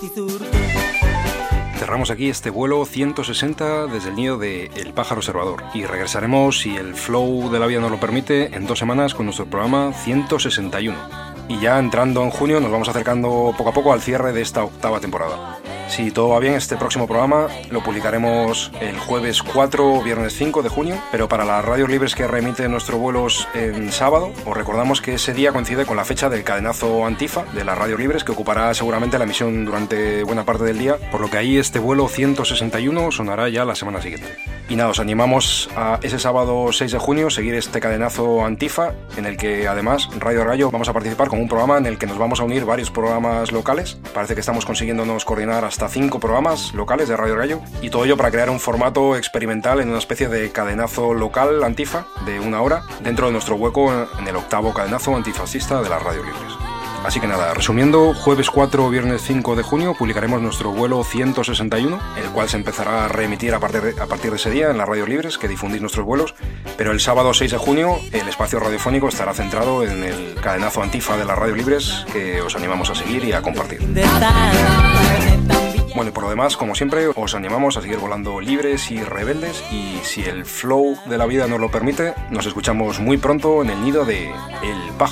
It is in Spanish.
Cerramos aquí este vuelo 160 desde el nido de El Pájaro Observador y regresaremos, si el flow de la vida nos lo permite, en 2 semanas con nuestro programa 161. Y ya entrando en junio nos vamos acercando poco a poco al cierre de esta 8ª temporada. Si todo va bien, este próximo programa lo publicaremos el jueves 4 o viernes 5 de junio, pero para las radios libres que remiten nuestros vuelos en sábado, os recordamos que ese día coincide con la fecha del cadenazo Antifa de las radios libres, que ocupará seguramente la emisión durante buena parte del día, por lo que ahí este vuelo 161 sonará ya la semana siguiente. Y nada, os animamos a ese sábado 6 de junio seguir este cadenazo Antifa, en el que además Radio Gallo vamos a participar con un programa en el que nos vamos a unir varios programas locales. Parece que estamos consiguiéndonos coordinar hasta 5 programas locales de Radio Gallo, y todo ello para crear un formato experimental en una especie de cadenazo local Antifa de 1 hora dentro de nuestro hueco en el 8º cadenazo antifascista de las radios libres. Así que nada, resumiendo, jueves 4 o viernes 5 de junio publicaremos nuestro vuelo 161, el cual se empezará a reemitir a partir de ese día en las radios libres que difundís nuestros vuelos, pero el sábado 6 de junio el espacio radiofónico estará centrado en el cadenazo Antifa de las radios libres, que os animamos a seguir y a compartir. Bueno, y por lo demás, como siempre, os animamos a seguir volando libres y rebeldes, y si el flow de la vida nos lo permite, nos escuchamos muy pronto en el nido de El Pájaro